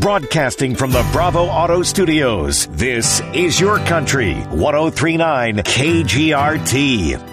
Broadcasting from the Bravo Auto Studios, this is Your Country, 103.9 KGRT.